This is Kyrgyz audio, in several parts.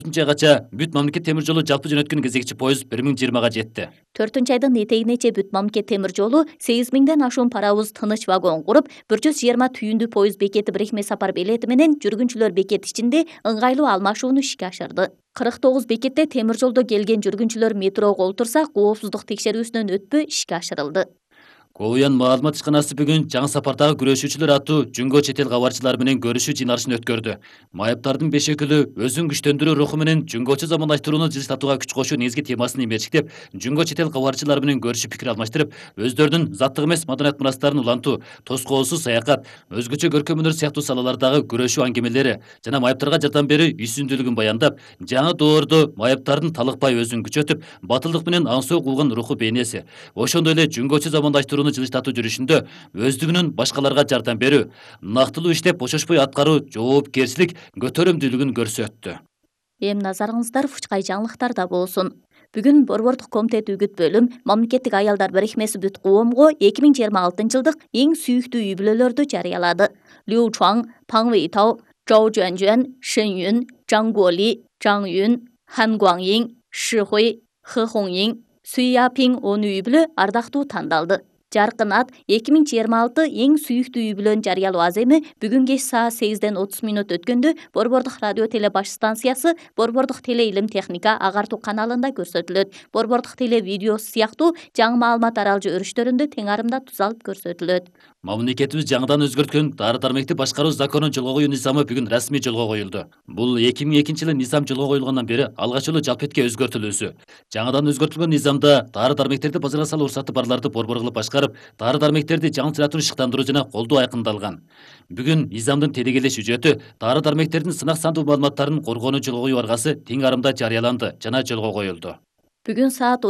Чыгача бүт мамлекет темир жолу жалпы жөнөткөн кезекчи поезд 1020га жетти. 4-айдын этегинече бүт мамлекет темир жолу 8.000ден ашуун паровоз тыныч вагон куруп, 120 түйүндүү поезд бекети бирикме сапар билети менен жүргүнчүлөр бекет ичинде ыңгайлуу алмашууну ишке ашырды. 49 бекетте темир жолдо келген жүргүнчүлөр метрого олтурса, коопсуздук текшерүүсүнөн өтпөй ишке ашырылды. Коуян маалымат ишканасы бүгүн жаңы сапардагы күрөшүүчүлөр аттуу жүнгө чет эл кабарчылары менен көрүшүү жыйналышын өткөрдү. Майыптардын 5 өкүлү өзүн күчтөндүрүү руху менен жүнгөчө замандаштырууну жылыстатууга күч кошуу негизги темасын эмечиктеп, жүнгө чет эл кабарчылары менен көрүшүп пикир алмаштырып, өздөрүнүн заттык эмес маданият мурастарын улантуу, тоскоосуз саякат, өзгөчө көркөм өнөр сыяктуу салалардагы күрөшүү аңгемелери жана майыптарга жардам берүү үйсүндүүлүгүн баяндап, жаңы доордо майыптардын талыкпай өзүн күчөтүп, батылдык менен аңсоо кылган руху бейнеси, ошондой эле жүнгөчө замандаштырууну жылыштатуу жүрүшүндө өздүгүнүн башкаларга жардам берүү, нактылуу иштеп бошошпой аткаруу жоопкерчилик көтөрөмдүүлүгүн көрсөттү. Эми назарыңыздар Фучкай жаңылыктарда болсун. Бүгүн Борбордук комитет үгүт бөлүм Мамлекеттик аялдар бирикмеси бүт коомго 2026-жылдык эң сүйүктүү үй бүлөлөрдү жарыялады. Лю Чуан, Паң Вэйтау, Чжоу Жуанжуан, Шэн Юн, Чжаң Гуоли, Чжаң Юн, Хан Гуаңйин, Ши Хуй, Хэ Хонgyин, Сюй Япиң 10 үй бүлө ардактуу тандалды. Жаркын ат 2026 эң сүйүктүү үй бүлөнү жарыялоо аземи бүгүн кеч саат 8:30 өткөндө Борбордук радио теле баш станциясы Борбордук теле илим техника агартуу каналында көрсөтүлөт. Борбордук теле видеосу сыяктуу жаңы маалымат аралжы өрүштөрүндө тең арымда тузалып көрсөтүлөт. Мамлекетибиз жаңыдан өзгөрткөн дары-дармекти башкаруу законун жолго коюу низамы бүгүн расмий жолго коюлду. Бул 2002-жылы низам жолго коюлгандан бери алгач жолу жалпетке өзгөртүлүүсү. Жаңыдан өзгөртүлгөн низамда дары-дармектерди базарга салуу уруксаты барларды борбор кылып башкарып, дары-дармектерди жаңылтыратуу шыктандыруу жана колдоо айкындалган. Бүгүн низамдын тегелеш үжөтү дары-дармектердин сынак сандуу маалыматтарын коргоону жолго коюу аргасы тең арымда жарыяланды жана жолго коюлду. Бүгүн саат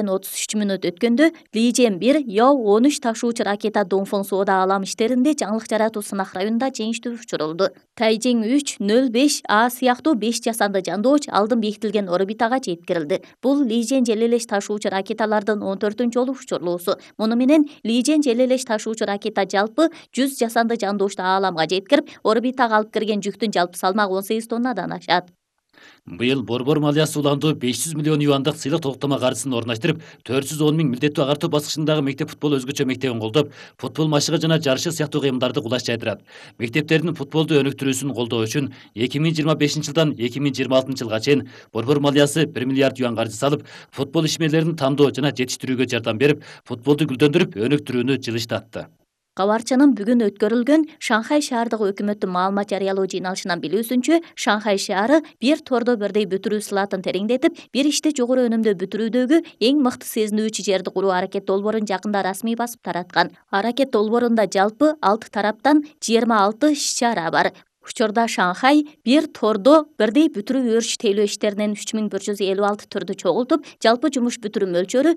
12:33 өткөндө Лижен 1 Яо-13 ташуучу ракета Донфон соода алам иштеринде жаңылык жаратуу сынак районунда жеңиштүү учурулду. Тайжиң 3-05 А сыяктуу 5 жасанды жандооч алдын бекитилген орбитага жеткирилди. Бул Лижен желелеш ташуучу ракеталардын 14-нчү жолу учурлуусу. Муну менен Лижен желелеш ташуучу ракета жалпы 100 жасанды жандоочту ааламга жеткирип, орбитага алып кирген жүктүн жалпы салмагы 18 тоннадан ашат. Быйыл борбор малиясы уландуу 500 миллион юандык сыйлык токтомо каржысын орундаштырып, 410 миң милдеттүү агартуу баскычындагы мектеп футбол өзгөчө мектебин колдоп, футбол машыгы жана жарышы сыяктуу кыймылдарды кулаш жайдырат. Мектептердин футболду өнүктүрүүсүн колдоо үчүн 2025-жылдан 2026-жылга чейин борбор малиясы 1 миллиард юан каржы салып, футбол ишмерлерин тандоо жана жетиштирүүгө жардам берип, футболду гүлдөндүрүп, өнүктүрүүнү жылыштатты. Кабарчанын бүгүн өткөрүлгөн Шанхай шаардык өкмөттүн маалымат жарыялоо жыйналышынан билүүсүнчө, Шанхай шаары бир тордо бирдей бүтүрүү сылатын тереңдетип, бир ишти жогору өнүмдө бүтүрүүдөгү эң мыкты сезинүүчү жерди куруу аракет долбоорун жакында расмий басып тараткан. Аракет долбоорунда жалпы 6 тараптан 26 иш-чара бар. Учурда Шанхай бир тордо бирдей бүтүрүү өрүш тейлөө иштеринен 3156 түрдү чогултуп, жалпы жумуш бүтүрүү мөлчөрү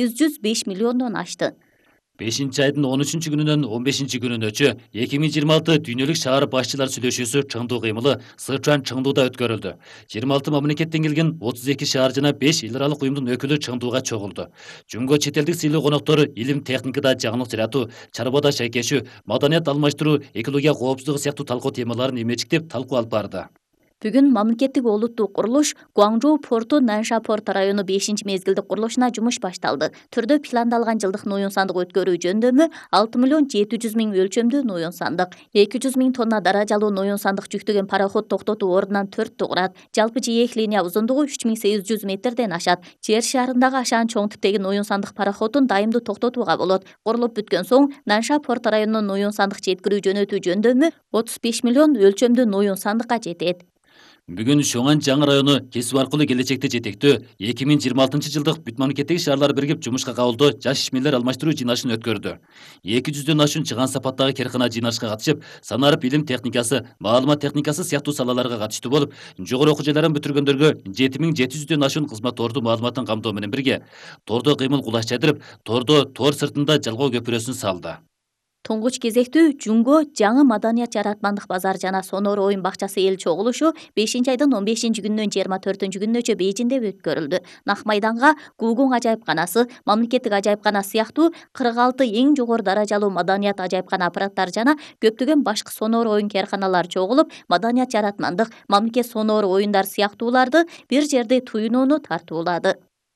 805 миллиондон ашты. 5-айдын 13-күнүнөн 15-күнүнөчө 2026 дүйнөлүк шаар башчылар сүйлөшүүсү Чыңдуу кыймылы Сычуан Чыңдууда өткөрүлдү. 26 мамлекеттен келген 32 шаар жана 5 эл аралык уюмдун өкүлү Чыңдууга чогулду. Жүнгө чет элдик сыйлуу коноктору илим техникада жаңылык жаратуу, чарбада шайкешүү, маданият алмаштыруу, экология коопсуздугу сыяктуу талкуу темаларын эмечиктеп талкуу алып барды. Бүгүн мамлекеттик олуттуу курулуш Гуаңжоу порту Нанша порт району 5-мезгилдик курулушуна жумуш башталды. Түрдө пландалган жылдык ноюн сандык өткөрүү жөндөмү 6 миллион 700 миң өлчөмдүү ноюн сандык. 200 миң тонна даражалуу ноюн сандык жүктөгөн пароход токтотуу ордунан 4 курат. Жалпы жээк линия узундугу 3800 метрден ашат. Жер шарындагы ашаан чоң типтеги ноюн сандык пароходун дайымдуу токтотууга болот. Курулуп бүткөн соң Нанша порт районунун ноюн сандык жеткирүү жөнөтүү жөндөмү 35 миллион өлчөмдүү ноюн сандыкка жетет. Бүгүн Шоңан жаңы району кесип аркылуу келечекти жетектөө 2026-жылдык бүт мамлекеттеги шаарлар биригип жумушка кабылдоо жаш ишмерлер алмаштыруу жыйналышын өткөрдү. 200дөн ашуун чыган сапаттагы керкана жыйналышка катышып, санарып илим техникасы, маалымат техникасы сыяктуу салаларга катыштуу болуп, жогору окуу жайларын бүтүргөндөргө 7700дөн ашуун кызмат орду маалыматын камтоо менен бирге тордо кыймыл кулаш жайдырып, тордо тор сыртында жалгоо көпүрөсүн салды. Туңгуч кезектүү Жунго жаңы маданият жаратмандык базар жана сонор оюн бакчасы эл чогулушу 5-айдын 15-күнүнөн 24-күнүнөчө Бейжинде өткөрүлдү. Нак майданга Гугуң ажайыпканасы, мамлекеттик ажайыпкана сыяктуу 46 эң жогору даражалуу маданият ажайыпкана аппараттары жана көптөгөн башкы сонор оюн кээрканалар чогулуп, маданият жаратмандык, мамлекет сонор оюндар сыяктууларды бир жерде туюнууну тартуулады.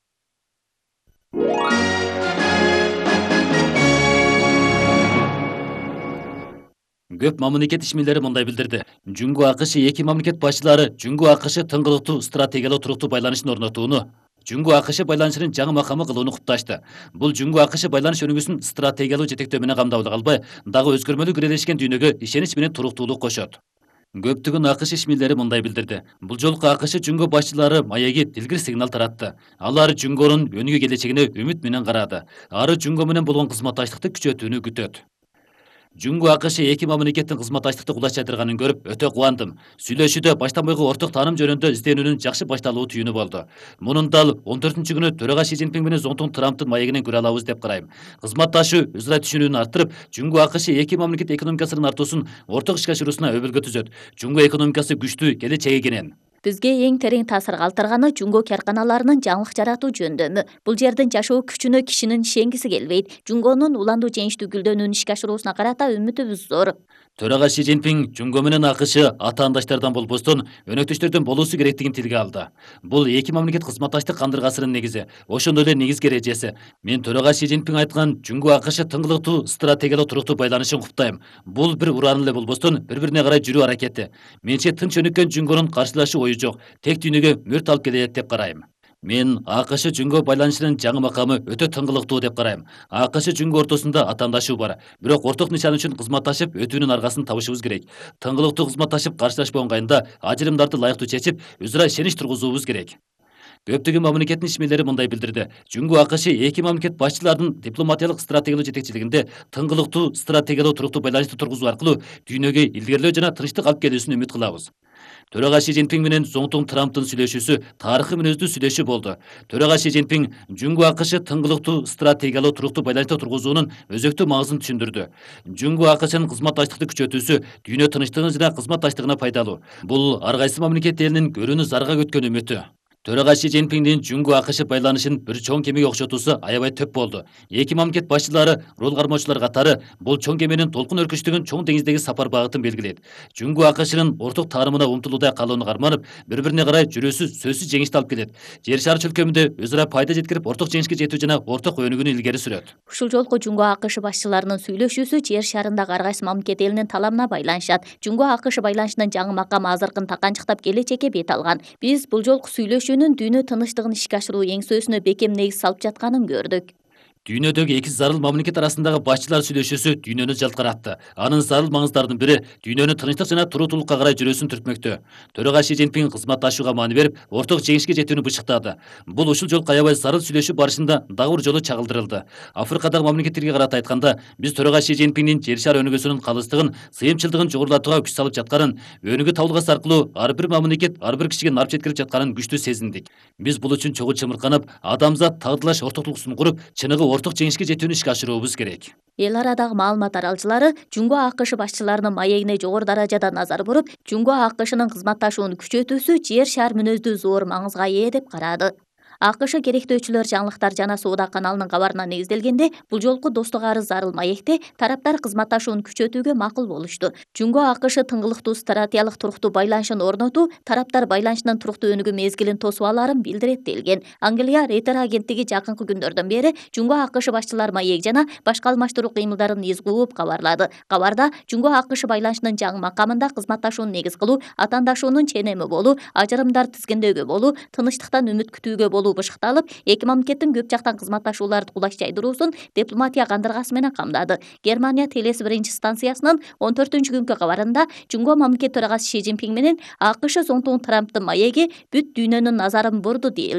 Көп мамлекет ишмерлери мындай билдирди. Жунго АКШ эки мамлекет башчылары Жунго АКШ тыңгылыктуу стратегиялык туруктуу байланышын орнотууну, Жунго АКШ байланышынын жаңы макамы кылууну кутташты. Бул Жунго АКШ байланыш өнүгүүсүн стратегиялык жетектөө менен камдап калбай, дагы өзгөрмөлүү кирелешкен дүйнөгө ишенич менен туруктуулук кошот. Көптөгөн АКШ ишмерлери мындай билдирди. Бул жолку АКШ Жунго башчылары маеги дилгир сигнал таратты. Алар Жунгонун өнүгүү келечегине үмүт менен карады. Ары Жунго менен болгон кызматташтыкты күчөтүүнү күтөт. Жунго АКШ эки мамлекеттин кызматташтыкты кулаш жайдырганын көрүп өтө кубандым. Сүйлөшүүдө баштан бойгу орток тааным жөнүндө изденүүнүн жакшы башталуу түйүнү болду. Мунун дал 14-күнү төрага Си Цзиньпин менен Зоңтун Трамптын маегинен көрө алабыз деп карайм. Кызматташуу өз ара түшүнүүнү арттырып, Жунго АКШ эки мамлекет экономикасынын артуусун орток ишке ашыруусуна өбөлгө түзөт. Жунго экономикасы күчтүү, келечеги кенен. Бизге эң терең таасир калтырганы Жунго кээрканаларынын жаңылык жаратуу жөндөмү. Бул жердин жашоо күчүнө кишинин ишенгиси келбейт. Жунгонун уландуу жеңиштүү гүлдөнүүнүн ишке ашыруусуна карата үмүтүбүз зор. Төрага Си Цзиньпин Жунго менен АКШ атаандаштардан болбостон өнөктөштөрдөн болуусу керектигин тилге алды. Бул эки мамлекет кызматташтык кандыргасынын негизи, ошондой эле негизги эрежеси. Мен төрага Си Цзиньпин айткан Жунго АКШ тыңгылыктуу стратегиялык туруктуу байланышын куптайм. Бул бир ураан эле болбостон бири-бирине карай жүрүү аракети. Менче тынч өнүккөн Жунгонун каршылашуу ою жок, тек дүйнөгө мөрт алып келет деп карайм. Мен АКШ Жунго байланышынын жаңы макамы өтө тыңгылыктуу деп карайм. АКШ Жунго ортосунда атаандашуу бар. Бирок орток нишан үчүн кызматташып өтүүнүн аргасын табышыбыз керек. Тыңгылыктуу кызматташып каршылашпоо ыңгайында ажырымдарды ылайыктуу чечип, өз ара ишенич тургузуубуз керек. Көптөгөн мамлекеттин ишмерлери мындай билдирди. Жунго АКШ эки мамлекет башчыларынын дипломатиялык стратегиялык жетекчилигинде тыңгылыктуу стратегиялык туруктуу байланышты тургузуу аркылуу дүйнөгө илгерилөө жана тынчтык алып келүүсүн үмүт кылабыз. Төрага Си Цзиньпин менен Зоңтун Трамптын сүйлөшүүсү тарыхый мүнөздүү сүйлөшүү болду. Төрага Си Цзиньпин Жунго АКШ тыңгылыктуу стратегиялык туруктуу байланышты тургузуунун өзөктүү маңызын түшүндүрдү. Жунго АКШнын кызматташтыкты күчөтүүсү дүйнө тынчтыгына жана кызматташтыгына пайдалуу. Бул ар кайсы мамлекет элинин көрүүнү зарга көткөн үмүтү. Төрага Си Цзиньпиндин Жунго АКШ байланышын бир чоң кемеге окшотуусу аябай төп болду. Эки мамлекет башчылары рол кармоочулар катары бул чоң кеменин толкун өркүчтүгүн чоң деңиздеги сапар багытын белгилейт. Жунго АКШнын орток таарымына умтулуудай калууну карманып, бири-бирине карай жүрүүсү сөзсүз жеңишти алып келет. Жер шары чөлкөмүндө өз ара пайда жеткирип, орток жеңишке жетүү жана орток өнүгүүнү илгери сүрөт. Ушул жолку Жунго АКШ башчыларынын сүйлөшүүсү жер шарындагы ар кайсы мамлекет элинин талабына байланышат. Жунго АКШ байланышынын жаңы макамы азыркын таканчыктап келечекке бет алган. Биз бул жолку сүйлөшүүнүн дүйнө тынычтыгын ишке ашыруу эңсөөсүнө бекем негиз салып жатканын көрдүк. Дүйнөдөгү эки зарыл мамлекет арасындагы башчылар сүйлөшүүсү дүйнөнү жалткаратты. Анын зарыл маңыздардын бири дүйнөнүн тынчтык жана туруктуулукка карай жүрүүсүн түртмөктө. Төрага Си Цзиньпин кызматташууга маани берип, орток жеңишке жетүүнү бышыктады. Бул ушул жолку аябай зарыл сүйлөшүү барышында дагы бир жолу чагылдырылды. Африкадагы мамлекеттерге карата айтканда, биз төрага Си Цзиньпиндин жер шары өнүгүүсүнүн калыстыгын, сыйымчылдыгын жогорулатууга күч салып жатканын, өнүгүү табылгасы аркылуу ар бир мамлекет ар бир кишиге нарп жеткирип жатканын күчтүү сезиндик. Биз бул үчүн чогуу чымырканып, адамзат тагдырлаш ортоктугун куруп, чыныгы орток жеңишке жетүүнү ишке ашыруубуз керек. Эл арадагы маалымат аралчылары Жунго АКШ башчыларынын маегине жогору даражада назар буруп, Жунго АКШнын кызматташууну күчөтүүсү жер шар мүнөздүү зор маңызга ээ деп карады. АКШ керектөөчүлөр жаңылыктар жана соода каналынын кабарына негизделгенде, бул жолку достук арыз зарыл маекте тараптар кызматташууну күчөтүүгө макул болушту. Жунго АКШ тыңгылыктуу стратегиялык туруктуу байланышын орнотуу тараптар байланышынын туруктуу өнүгүү мезгилин тосуп аларын билдирет делген. Англия Рейтер агенттиги жакынкы күндөрдөн бери Жунго АКШ башчылар маек жана башка алмаштыруу кыймылдарын из кууп кабарлады. Кабарда Жунго АКШ байланышынын жаңы макамында кызматташууну негиз кылуу, атаандашуунун ченеми болуу, ажырымдар тизгиндөөгө болуу, тынчтыктан үмүт күтүүгө болуу бышыкталып, эки мамлекеттин көп жактан кызматташууларды кулаш жайдыруусун дипломатия кандыргасы менен камдады. Германия телеси биринчи станциясынын 14-күnkү кабарында Жунго мамлекет төрагасы Си Цзиньпин менен АКШ Зоңтун Трамптын маеги бүт дүйнөнүн назарын бурду дейилди.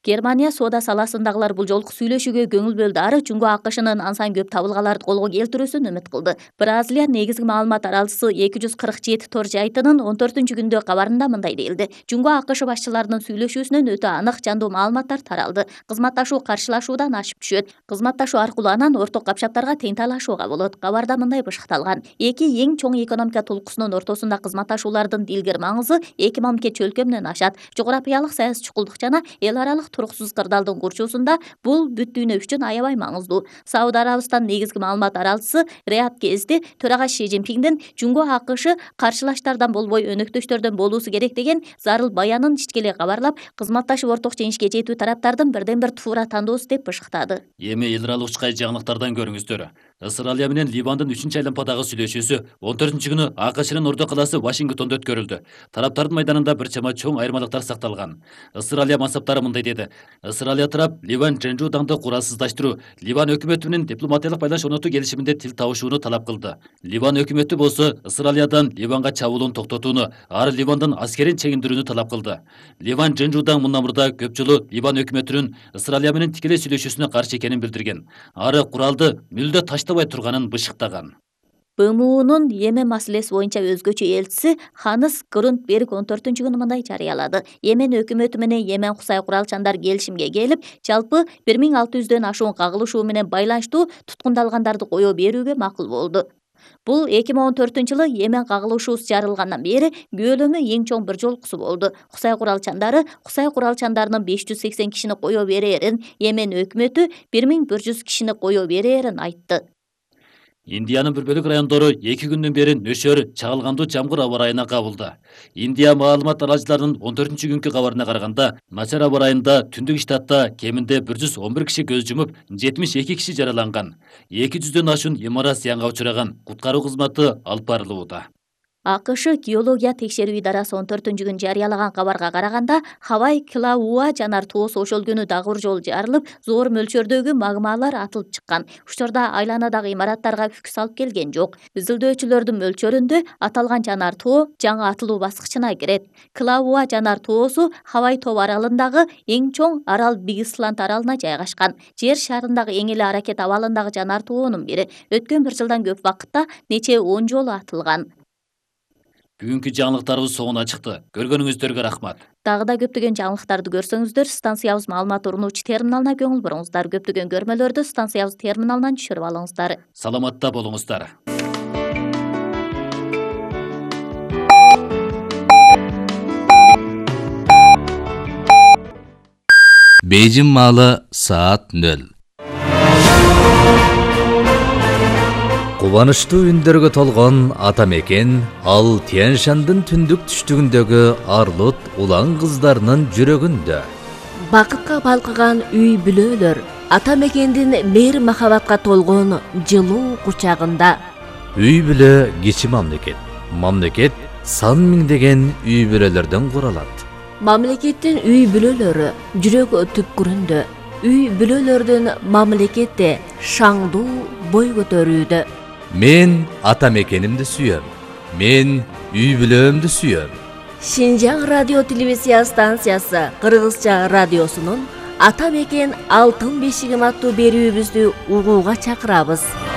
Германия соода саласындагылар бул жолку сүйлөшүүгө көңүл бөлдү. Ары Жунго АКШнын ансан көп табылгаларды колго келтирүүсүн үмүт кылды. Бразилия негизги маалымат аралчысы 247 тор жайтынын 14-күндө кабарында мындай делди. Жунго АКШ башчыларынын сүйлөшүүсүнөн өтө анык жандуу маалыматтар таралды. Кызматташуу каршылашуудан ашып түшөт. Кызматташуу аркылуу анан орток капчаптарга тең талашууга болот. Кабарда мындай бышыкталган. Эки эң чоң экономика толкусунун ортосунда кызматташуулардын дилгер маңызы эки мамлекет чөлкө менен ашат. Жогорапиялык саясий чукулдук жана эл аралык туруксуз кырдаалдын курчуусунда бул бүт дүйнө үчүн аябай маңыздуу. Сауд Арабистан негизги маалымат аралчысы Рият Кезди төрага Ши Цзиньпиндин Жунго АКШ каршылаштардан болбой өнөктөштөрдөн болуусу керек деген зарыл баянын ичкелей кабарлап, кызматташып орток жеңишке жетүү тараптардын бирден бир туура тандоосу деп бышыктады. Эми эл аралык учкай жаңылыктардан көрүңүздөр. Ысыралия менен Ливандын 3-чү айлампадагы сүйлөшүүсү 14-күнү АКШнын Ордо калаасы Вашингтондо өткөрүлдү. Тараптардын майданында бир чама чоң айырмалыктар сакталган. Ысыралия мансаптары мындай деди. Ысыралия тарап Ливан Женжу даңды куралсыздыштыруу, Ливан өкмөтү менен дипломатиялык байланыш орнотуу келишиминде тил табышууну талап кылды. Ливан өкмөтү болсо Ысыралиядан Ливанга чабуулун токтотууну, ары Ливандын аскерин чегиндирүүнү талап кылды. Ливан Женжу даң мындан мурда көп жолу Ливан өкмөтүнүн Ысыралия менен тикелей сүйлөшүүсүнө каршы экенин билдирген. Ары куралды мүлдө таштабай турганын бышыктаган. БМУнун Йемен маселеси боюнча өзгөчө элчиси Ханс Грундберг 14-күнү мындай жарыялады. Йемен өкмөтү менен Йемен кусай куралчандар келишимге келип, жалпы 1600дөн ашуун кагылышуу менен байланыштуу туткундалгандарды коё берүүгө макул болду. Бул 2014-жылы Йемен кагылышуусу жарылгандан бери күбөлөмө эң чоң бир жолкусу болду. Кусай куралчандарынын 580 кишини коё берерин, Йемен өкмөтү 1100 кишини коё берерин айтты. Индиянын бир бөлүк райондору 2 күндөн бери нөшөр, чагылгандуу жамгыр аба ырайына кабылды. Индия маалымат аралчыларынын 14-күнкү кабарына караганда, начар аба ырайында түндүк штатта кеминде 111 киши көз жумуп, 72 киши жараланган. 200дөн ашуун имарат зыянга учураган. Куткаруу кызматы алып барылууда. АКШ геология текшерүү идарасы 14-күн жарыялаган кабарга караганда, Хавай Килауа жанар тоосу ошол күнү дагы бир жолу жарылып, зор мөлчөрдөгү магмалар атылып чыккан. Учурда айланадагы имараттарга күк салып келген жок. Изилдөөчүлөрдүн мөлчөрүндө аталган жанар тоо жаңы атылуу баскычына кирет. Килауа жанар тоосу Хавай тоо аралындагы эң чоң арал Биг Исланд аралына жайгашкан. Жер шарындагы эң эле аракет абалындагы жанар тоонун бири. Өткөн бир жылдан көп вакытта нече 10 жолу атылган. Бүгүнкү жаңылыктарыбыз соңуна чыкты. Көргөнүңүздөргө рахмат. Дагы да көптөгөн жаңылыктарды көрсөңүздөр, станциябыз маалымат урунуучу терминалына көңүл буруңуздар. Көптөгөн көрмөлөрдү станциябыз терминалынан түшүрүп алыңыздар. Саламатта болуңуздар. Бейжин маалы саат 0. Кубанычтуу үндөргө толгон ата мекен ал Тянь-Шандын түндүк түштүгүндөгү арлут улан кыздарынын жүрөгүндө. Бакытка балкыган үй бүлөлөр ата мекендин мейир махабатка толгон жылуу кучагында. Үй бүлө кичи мамлекет. Мамлекет сан миңдеген үй бүлөлөрдөн куралат. Мамлекеттин үй бүлөлөрү жүрөк түпкүрүндө. Үй бүлөлөрдүн мамлекетте шаңдуу бой көтөрүүдө. Мен ата мекенимди сүйөм. Мен үй бүлөмдү сүйөм. Шинжаң радио телевизия станциясы Кыргызча радиосунун Ата мекен алтын бешигим аттуу берүүбүздү угууга чакырабыз.